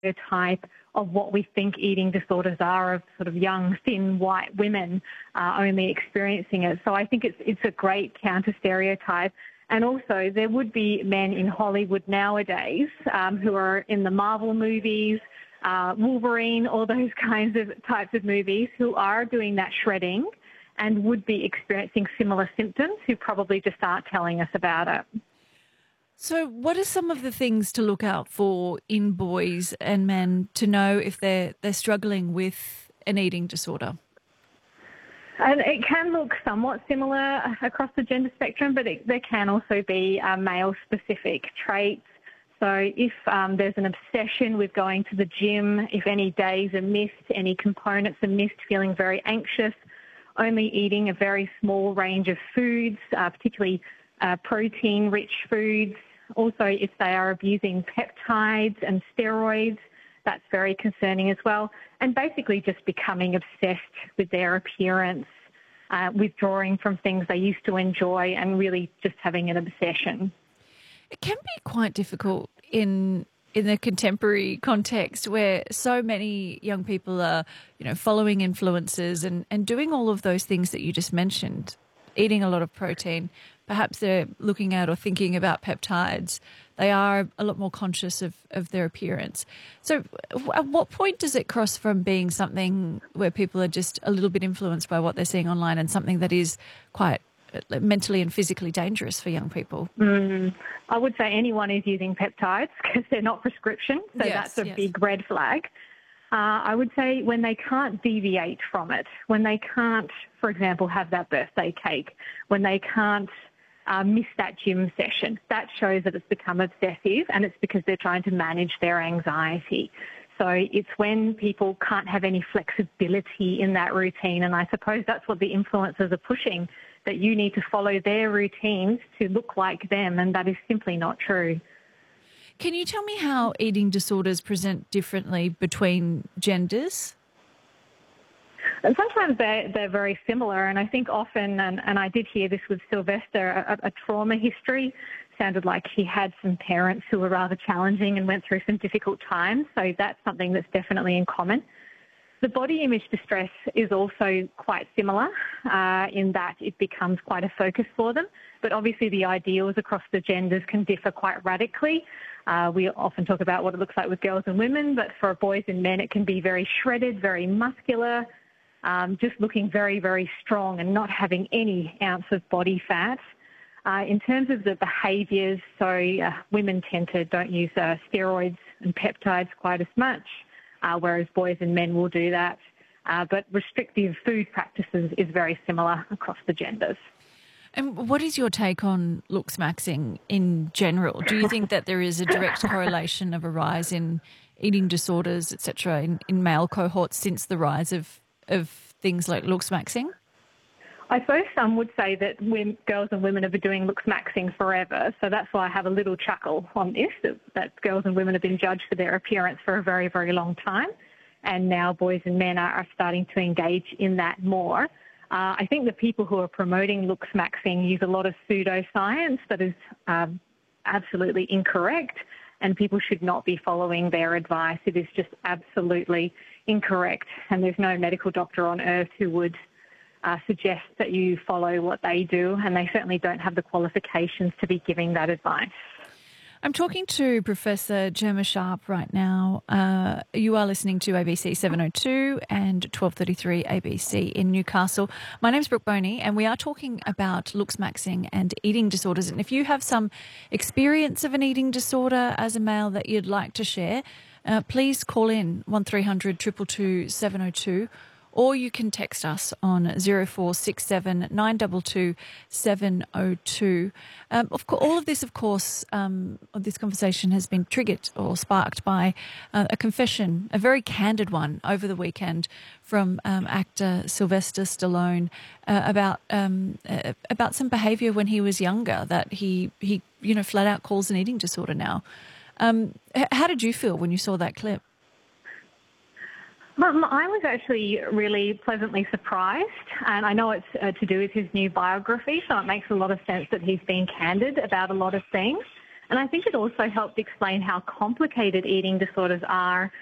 stereotype of what we think eating disorders are, of sort of young, thin, white women only experiencing it. So I think it's a great counter-stereotype. And also there would be men in Hollywood nowadays who are in the Marvel movies, Wolverine, all those types of movies, who are doing that shredding and would be experiencing similar symptoms, who probably just aren't telling us about it. So what are some of the things to look out for in boys and men to know if they're struggling with an eating disorder? And it can look somewhat similar across the gender spectrum, but there can also be male-specific traits. So if there's an obsession with going to the gym, if any days are missed, any components are missed, feeling very anxious, only eating a very small range of foods, particularly protein-rich foods. Also, if they are abusing peptides and steroids, that's very concerning as well. And basically just becoming obsessed with their appearance, withdrawing from things they used to enjoy, and really just having an obsession. It can be quite difficult in the contemporary context where so many young people are, following influencers and doing all of those things that you just mentioned, eating a lot of protein. Perhaps they're looking at or thinking about peptides. They are a lot more conscious of their appearance. So at what point does it cross from being something where people are just a little bit influenced by what they're seeing online and something that is quite mentally and physically dangerous for young people? I would say anyone is using peptides because they're not prescription, so that's a big red flag. I would say when they can't deviate from it, when they can't, for example, have that birthday cake, when they can't miss that gym session, that shows that it's become obsessive, and it's because they're trying to manage their anxiety. So it's when people can't have any flexibility in that routine, and I suppose that's what the influencers are pushing, that you need to follow their routines to look like them, and that is simply not true. Can you tell me how eating disorders present differently between genders? And sometimes they're very similar, and I think often, and I did hear this with Sylvester, a trauma history. Sounded like he had some parents who were rather challenging and went through some difficult times, so that's something that's definitely in common. The body image distress is also quite similar in that it becomes quite a focus for them, but obviously the ideals across the genders can differ quite radically. We often talk about what it looks like with girls and women, but for boys and men it can be very shredded, very muscular, just looking very, very strong and not having any ounce of body fat. In terms of the behaviours, so women don't use steroids and peptides quite as much, whereas boys and men will do that. But restrictive food practices is very similar across the genders. And what is your take on looks maxing in general? Do you think that there is a direct correlation of a rise in eating disorders, etc., in male cohorts since the rise of things like looks maxing? I suppose some would say that girls and women have been doing looks maxing forever, so that's why I have a little chuckle on this, that girls and women have been judged for their appearance for a very, very long time, and now boys and men are starting to engage in that more. I think the people who are promoting looks maxing use a lot of pseudoscience that is absolutely incorrect, and people should not be following their advice. It is just absolutely incorrect, and there's no medical doctor on earth who would suggest that you follow what they do, and they certainly don't have the qualifications to be giving that advice. I'm talking to Professor Gemma Sharp right now. You are listening to ABC 702 and 1233 ABC in Newcastle. My name's Brooke Boney, and we are talking about looks maxing and eating disorders. And if you have some experience of an eating disorder as a male that you'd like to share, please call in 1300 222 702. Or you can text us on 0467 922 702. All of this, of course, this conversation has been triggered or sparked by a confession, a very candid one over the weekend from actor Sylvester Stallone about some behaviour when he was younger that he flat out calls an eating disorder now. How did you feel when you saw that clip? I was actually really pleasantly surprised, and I know it's to do with his new biography, so it makes a lot of sense that he's been candid about a lot of things. And I think it also helped explain how complicated eating disorders are